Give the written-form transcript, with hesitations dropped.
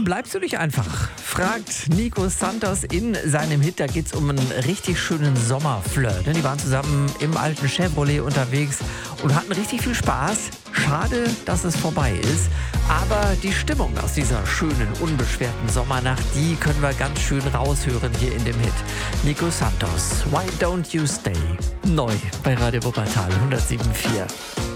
bleibst du nicht einfach? Fragt Nico Santos in seinem Hit. Da geht's um einen richtig schönen Sommerflirt. Die waren zusammen im alten Chevrolet unterwegs und hatten richtig viel Spaß. Schade, dass es vorbei ist. Aber die Stimmung aus dieser schönen, unbeschwerten Sommernacht, die können wir ganz schön raushören hier in dem Hit. Nico Santos, Why Don't You Stay? Neu bei Radio Wuppertal 107.4.